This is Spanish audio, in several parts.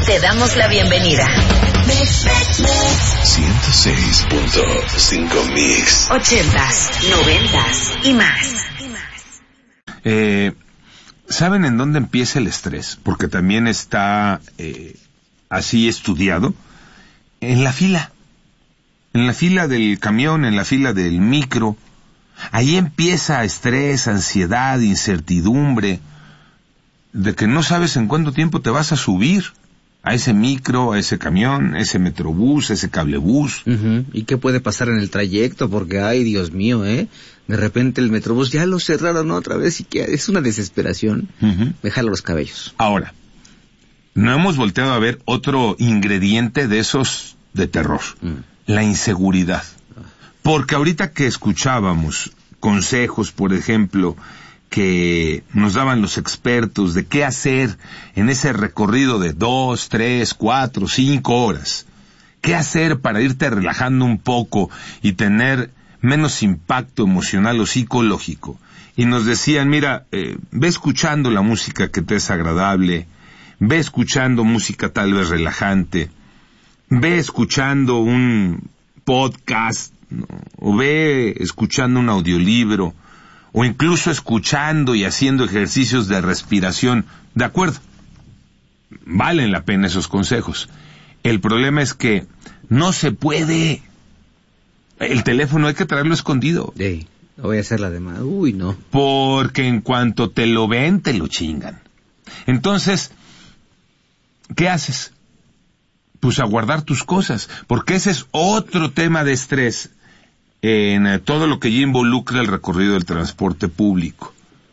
Te damos la bienvenida. 106.5 Mix. 80s, 90s y más. ¿Saben en dónde empieza el estrés? Porque también está así estudiado. En la fila. En la fila del camión, en la fila del micro. Ahí empieza estrés, ansiedad, incertidumbre, de que no sabes en cuánto tiempo te vas a subir a ese micro, a ese camión, a ese metrobús, a ese cablebús. ¿Y qué puede pasar en el trayecto? Porque, ay, Dios mío, de repente el metrobús ya lo cerraron otra vez y que es una desesperación. Me jalo los cabellos. Ahora, no hemos volteado a ver otro ingrediente de esos de terror, la inseguridad. Porque ahorita que escuchábamos consejos, por ejemplo, que nos daban los expertos de qué hacer en ese recorrido de 2, 3, 4, 5 horas. ¿Qué hacer para irte relajando un poco y tener menos impacto emocional o psicológico? Y nos decían, mira, ve escuchando la música que te es agradable, ve escuchando música tal vez relajante, ve escuchando un podcast, ¿no? O ve escuchando un audiolibro, o incluso escuchando y haciendo ejercicios de respiración. De acuerdo, valen la pena esos consejos. El problema es que no se puede. El teléfono hay que traerlo escondido. No voy a hacer la demás. Uy, no. Porque en cuanto te lo ven, te lo chingan. Entonces, ¿qué haces? Pues a guardar tus cosas, porque ese es otro tema de estrés en todo lo que ya involucra el recorrido del transporte público.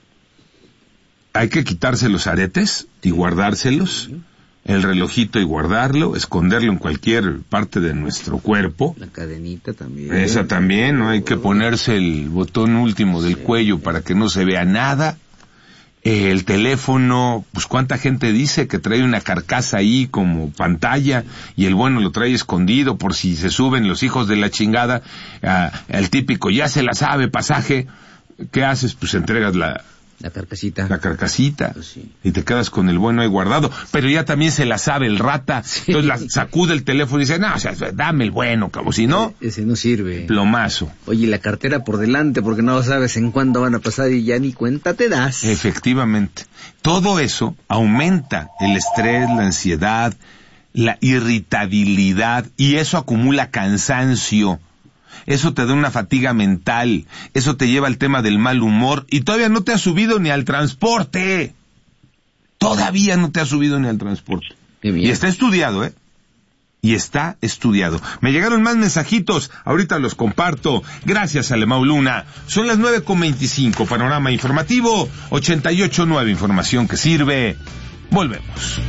Hay que quitarse los aretes y guardárselos, el relojito y guardarlo, esconderlo en cualquier parte de nuestro cuerpo. La cadenita también. Esa también, ¿no? Hay que ponerse el botón último del cuello para que no se vea nada. El teléfono, pues cuánta gente dice que trae una carcasa ahí como pantalla y el bueno lo trae escondido por si se suben los hijos de la chingada, el típico ya se la sabe pasaje. ¿Qué haces? Pues entregas la carcasita. Pues sí. Y te quedas con el bueno ahí guardado. Pero ya también se la sabe el rata. Sí. Entonces la sacude el teléfono y dice, no, o sea, dame el bueno, como si no. Ese no sirve. Plomazo. Oye, la cartera por delante porque no sabes en cuándo van a pasar y ya ni cuenta te das. Efectivamente. Todo eso aumenta el estrés, la ansiedad, la irritabilidad y eso acumula cansancio. Eso te da una fatiga mental, eso te lleva al tema del mal humor y todavía no te has subido ni al transporte. Todavía no te has subido ni al transporte. Y está estudiado, Y está estudiado. Me llegaron más mensajitos, ahorita los comparto. Gracias, Alemão Luna. Son las 9:25, panorama informativo, 88.9, información que sirve. Volvemos.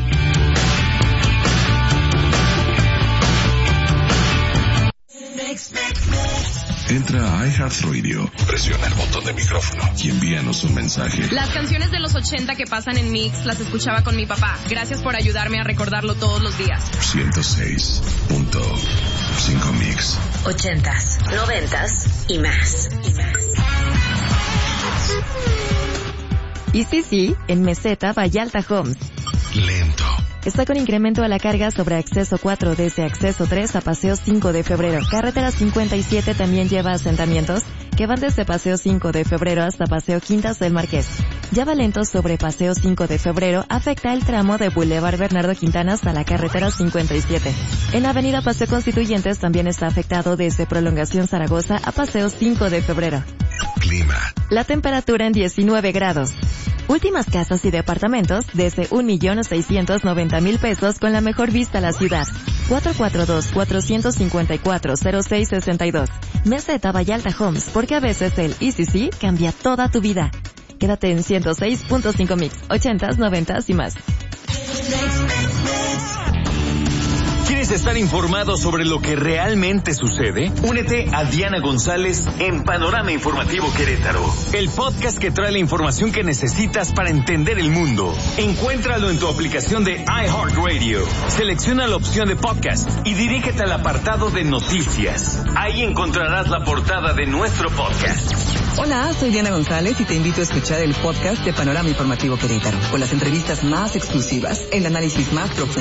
Entra a iHeartRadio, presiona el botón de micrófono y envíanos un mensaje. Las canciones de los 80 que pasan en Mix las escuchaba con mi papá. Gracias por ayudarme a recordarlo todos los días. 106.5 Mix. 80s, 90s y más. Y sí, en Meseta, Vallalta Homes. Lento. Está con incremento a la carga sobre acceso 4 desde acceso 3 a paseo 5 de febrero. Carretera 57 también lleva asentamientos que van desde paseo 5 de febrero hasta paseo Quintas del Marqués. Ya va lento sobre paseo 5 de febrero, afecta el tramo de Boulevard Bernardo Quintana hasta la carretera 57. En avenida Paseo Constituyentes también está afectado desde prolongación Zaragoza a paseo 5 de febrero. Clima. La temperatura en 19 grados. Últimas casas y departamentos desde 1,690,000 pesos con la mejor vista a la ciudad. 442-454-0662. Meseta Vallalta Homes, porque a veces el ECC cambia toda tu vida. Quédate en 106.5 Mix, 80s, 90s y más. ¿Quieres estar informado sobre lo que realmente sucede? Únete a Diana González en Panorama Informativo Querétaro, el podcast que trae la información que necesitas para entender el mundo. Encuéntralo en tu aplicación de iHeartRadio. Selecciona la opción de podcast y dirígete al apartado de noticias. Ahí encontrarás la portada de nuestro podcast. Hola, soy Diana González y te invito a escuchar el podcast de Panorama Informativo Querétaro, con las entrevistas más exclusivas, el análisis más profundo